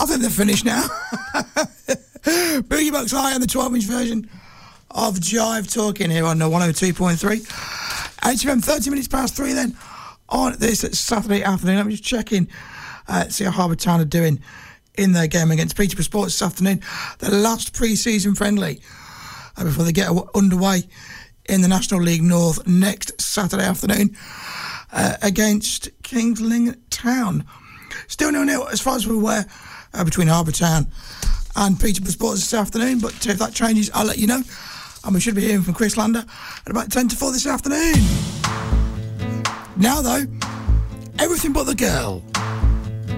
I think they're finished now. Boogie Bucks High on the 12-inch version of Jive Talking here on 102.3. HFM, 30 minutes past 3 then on this Saturday afternoon. Let me just check in, see how Harbour Town are doing in their game against Peterborough Sports this afternoon. The last pre-season friendly before they get underway in the National League North next Saturday afternoon against Kingsling Town. Still 0-0 as far as we're aware between Harbour Town and Peterborough Sports this afternoon, but if that changes, I'll let you know. And we should be hearing from Chris Lander at about 10 to 4 this afternoon. Now, though, everything but the girl.